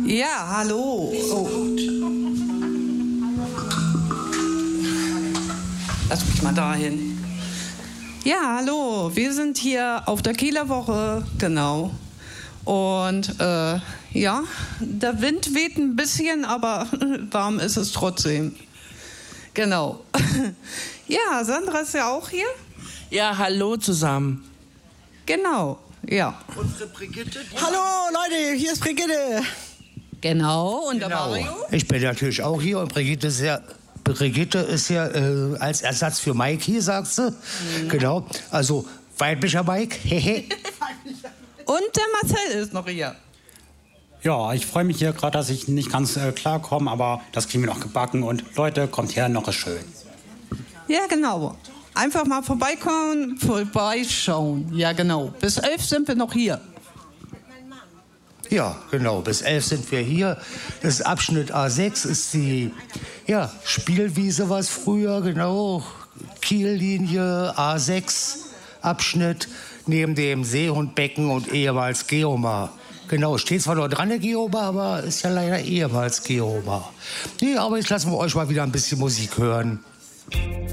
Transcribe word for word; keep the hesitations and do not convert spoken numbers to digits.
Ja, hallo. Oh. Lass mich mal dahin. Ja, hallo. Wir sind hier auf der Kieler Woche, genau. Und äh, ja, der Wind weht ein bisschen, aber warm ist es trotzdem. Genau. Ja, Sandra ist ja auch hier. Ja, hallo zusammen. Genau, ja. Unsere Brigitte. Hallo Leute, hier ist Brigitte. Genau, und der Genau. Mario? Ich bin natürlich auch hier und Brigitte ist ja, Brigitte ist ja äh, als Ersatz für Mike hier, sagst du. Mhm. Genau, also weiblicher Mike. Und der Marcel ist noch hier. Ja, ich freue mich hier gerade, dass ich nicht ganz äh, klarkomme, aber das kriegen wir noch gebacken. Und Leute, kommt her, noch ist schön. Ja, genau. Einfach mal vorbeikommen, vorbeischauen. Ja, genau. Bis elf sind wir noch hier. Ja, genau, bis elf sind wir hier. Das Abschnitt A sechs ist die ja, Spielwiese, was früher, genau. Kiellinie, A sechs Abschnitt neben dem Seehundbecken und ehemals Geomar. Genau, steht zwar noch dran, der Geomar, aber ist ja leider ehemals Geomar. Nee, aber jetzt lassen wir euch mal wieder ein bisschen Musik hören.